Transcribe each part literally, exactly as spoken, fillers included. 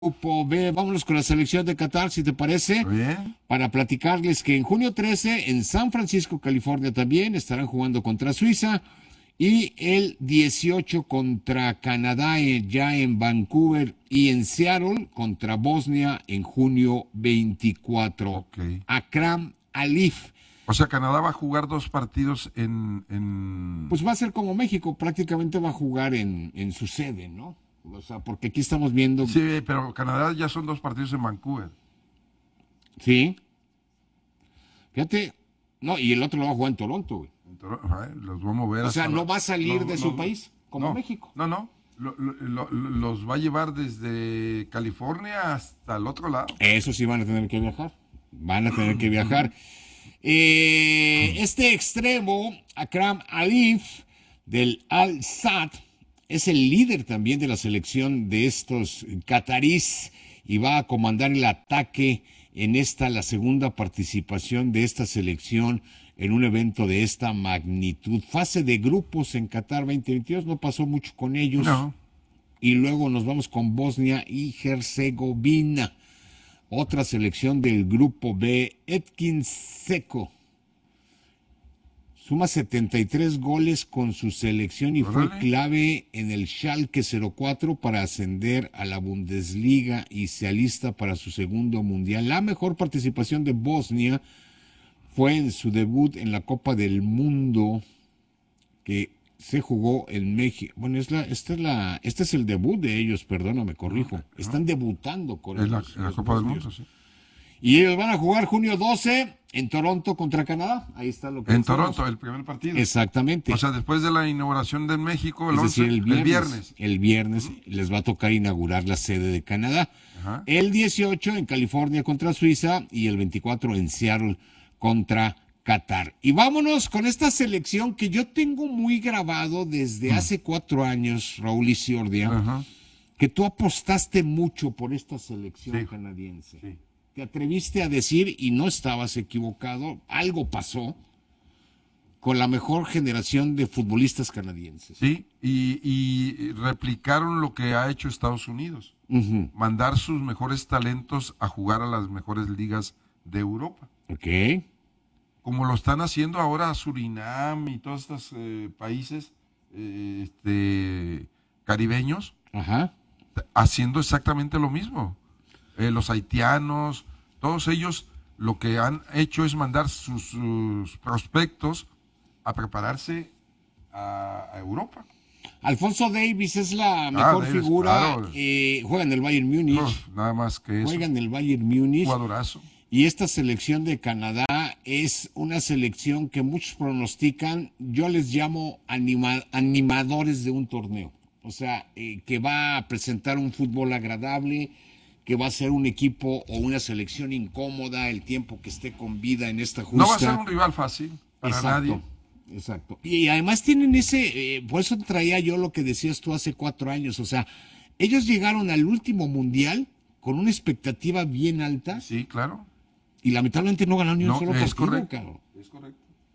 Grupo B, vámonos con la selección de Qatar, si te parece, Bien. para platicarles que en junio trece, en San Francisco, California también, estarán jugando contra Suiza, y el dieciocho contra Canadá, eh, ya en Vancouver, y en Seattle contra Bosnia en junio veinticuatro. Ok. Akram Alif, O sea, Canadá va a jugar dos partidos en, en... pues va a ser como México, prácticamente va a jugar en, en su sede, ¿no? O sea, porque aquí estamos viendo, Sí, pero Canadá ya son dos partidos en Vancouver. sí, fíjate, no, y el otro lo va a jugar en Toronto, güey. En Toro- ay, los va a mover O sea, hasta no la- va a salir los- de su los- país, como no, México. No, no. Lo- lo- lo- los va a llevar desde California hasta el otro lado. Eso sí van a tener que viajar. Van a tener que viajar. Eh, este extremo, Akram Alif, del Al-Sadd, es el líder también de la selección de estos catarís y va a comandar el ataque en esta, la segunda participación de esta selección en un evento de esta magnitud. Fase de grupos en Qatar veinte veintidós, no pasó mucho con ellos. No. Y luego nos vamos con Bosnia y Herzegovina. Otra selección del grupo B, Edkin Dzeko. Suma setenta y tres goles con su selección y fue Órale. clave en el Schalke cero cuatro para ascender a la Bundesliga y se alista para su segundo mundial. La mejor participación de Bosnia fue en su debut en la Copa del Mundo, que se jugó en México. Bueno, es la, esta es la, este es el debut de ellos, perdóname, corrijo. Están debutando con En la, ellos, en la los Copa del bosnios. Mundo, sí. Y ellos van a jugar junio doce en Toronto contra Canadá. Ahí está lo que En decíamos. Toronto, el primer partido. Exactamente. O sea, después de la inauguración de México, el es once, decir, el viernes. el viernes. El viernes les va a tocar inaugurar la sede de Canadá. Ajá. El dieciocho en California contra Suiza y el veinticuatro en Seattle contra Qatar. Y vámonos con esta selección que yo tengo muy grabado desde hace cuatro años, Raúl Isiordia, Ajá. que tú apostaste mucho por esta selección Sí. canadiense. Sí. Te atreviste a decir, y no estabas equivocado, algo pasó con la mejor generación de futbolistas canadienses. Sí, y, y replicaron lo que ha hecho Estados Unidos, Ujú. mandar sus mejores talentos a jugar a las mejores ligas de Europa, Ok. como lo están haciendo ahora Surinam y todos estos eh, países eh, este, caribeños, Ajá. haciendo exactamente lo mismo. Eh, los haitianos, todos ellos lo que han hecho es mandar sus, sus prospectos a prepararse a, a Europa. Alfonso Davis es la mejor Davis, figura. claro. eh, juega en el Bayern Múnich. Uf, nada más que eso. Juega en el Bayern Múnich. Jugadorazo. Y esta selección de Canadá es una selección que muchos pronostican, yo les llamo anima- animadores de un torneo. O sea, eh, que va a presentar un fútbol agradable, que va a ser un equipo o una selección incómoda el tiempo que esté con vida en esta justa. No va a ser un rival fácil para Exacto, nadie. exacto. Y además tienen ese, eh, por eso traía yo lo que decías tú hace cuatro años, o sea, ellos llegaron al último mundial con una expectativa bien alta Sí, claro. y lamentablemente no ganaron ni un No, solo es partido, correcto. cabrón. Es correcto.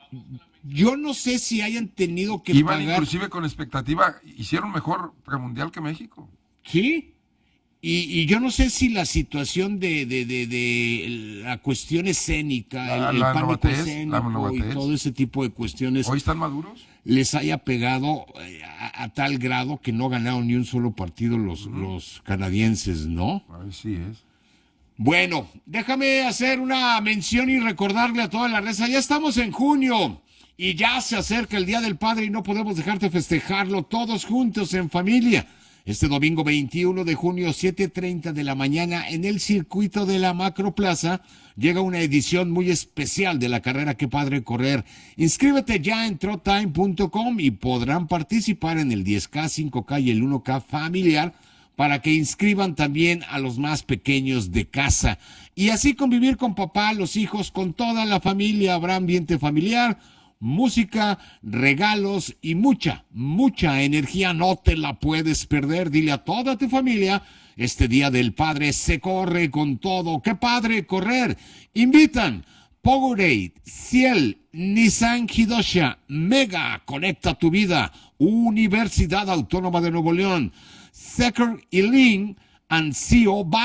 Yo no sé si hayan tenido que Iban pagar. inclusive con expectativa, hicieron mejor premundial que México. Sí. Y, y yo no sé si la situación de, de, de, de la cuestión escénica, La- el, el la pánico novatez, la escénico y novatez. todo ese tipo de cuestiones Hoy están maduros. les haya pegado eh, a, a tal grado que no ganaron ni un solo partido los, los canadienses, ¿no? Así es. Bueno, déjame hacer una mención y recordarle a toda la raza, ya estamos en junio y ya se acerca el Día del Padre y no podemos dejar de festejarlo todos juntos en familia. Este domingo veintiuno de junio, siete treinta de la mañana, en el circuito de la Macroplaza, llega una edición muy especial de la carrera Qué Padre Correr. Inscríbete ya en trotime punto com y podrán participar en el diez K, cinco K y el uno K familiar, para que inscriban también a los más pequeños de casa. Y así convivir con papá, los hijos, con toda la familia. Habrá ambiente familiar, música, regalos y mucha, mucha energía. No te la puedes perder. Dile a toda tu familia, este Día del Padre se corre con todo. ¡Qué padre correr! Invitan Powerade, Ciel, Nissan Hidosha, Mega, Conecta tu Vida, Universidad Autónoma de Nuevo León, Secker y Link, and C O